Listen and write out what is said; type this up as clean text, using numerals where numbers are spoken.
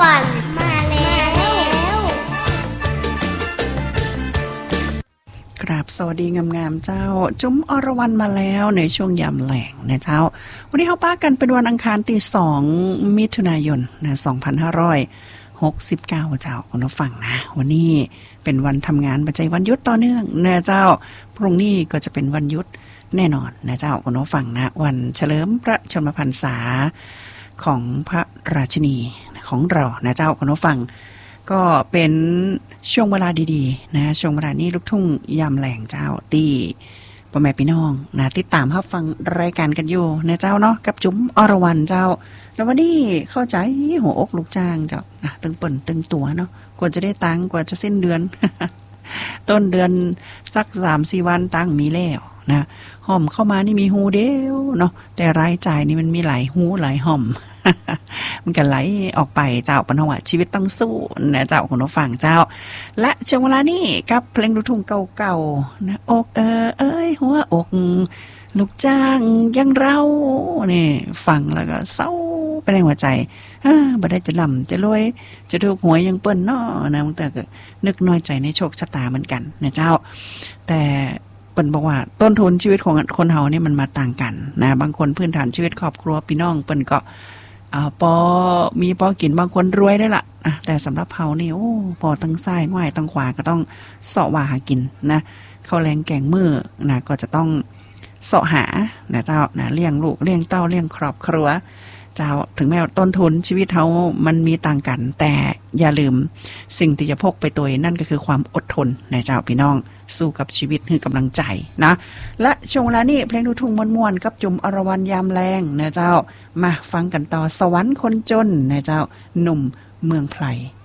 วรรณมาแล้วกราบสวัสดีงามๆเจ้าจุ๋มอรวรรณมาแล้วในช่วงยามแหลงนะเจ้าวันนี้เฮาป้ากันเป็นวันอังคารที่2มิถุนายนนะ2569เจ้าคุณผู้ฟังนะวันนี้เป็นวันทำงานปัจจัยวันหยุดต่อเนื่องนะเจ้าพรุ่งนี้ก็จะเป็นวันหยุดแน่นอนนะเจ้าคุณผู้ฟังนะวันเฉลิมพระชนมพรรษาของพระราชินีของเรานะเจ้าคุณผู้ฟังก็เป็นช่วงเวลาดีๆนะช่วงเวลานี้ลูกทุ่งยามแหลงเจ้าตีพ่อแม่พี่น้องนะติดตามรับฟังรายการกันอยู่นะเจ้าเนาะกับจุ๋มอรวรรณเจ้าแล้ววันนี้เข้าใจหัวอกลูกจ้างเจ้านะตึงเปิ่นตึงตัวเนาะกว่าจะได้ตังค์กว่าจะสิ้นเดือน ต้นเดือนสัก 3-4 วันตังค์มีแล้วนะห่อมเข้ามานี่มีหูเดียวเนาะแต่รายจ่ายนี่มันมีหลายหูหลายห่อม มันก็ไหลออกไปเจ้าปนว่าชีวิตต้องสู้นะเจ้าคุณผู้ฟังเจ้าและช่วงเวลานี้กับเพลงลูกทุ่งเก่าๆนะอกเอ้ยหัวอกลูกจ้างยังเราเนี่ยฟังแล้วก็เศร้าไปในหัวใจบ่ได้จะล่ำจะรวยจะถูกหวยยังเปิ้นเนาะนะบางแต่ก็นึกน้อยใจในโชคชะตาเหมือนกันนะเจ้าแต่เปิ้นบอกว่าต้นทุนชีวิตของคนเฮานี่มันมาต่างกันนะบางคนพื้นฐานชีวิตครอบครัวพี่น้องเปิ้นก็พอมีพอกินบางคนรวยได้ละแต่สำหรับเฮานี่โอ้พอตั้งซ้ายง่ายตั้งขวาก็ต้องเสาะว่าหากินนะข้าวแรงแกงมื้อนะก็จะต้องเสาะหานะเจ้านะเลี้ยงลูกเลี้ยงเต้าเลี้ยงครอบครัวเจ้าถึงแม้ต้นทุนชีวิตเฮามันมีต่างกันแต่อย่าลืมสิ่งที่จะพกไปตัวนั่นก็คือความอดทนนะเจ้าพี่น้องสู้กับชีวิตให้กำลังใจนะและช่วงเวลานี้เพลงลูกทุ่งม่วนๆกับจุ๋มอรวรรณยามแลงนะเจ้ามาฟังกันต่อสวรรค์คนจนนะเจ้าหนุ่มเมืองไพร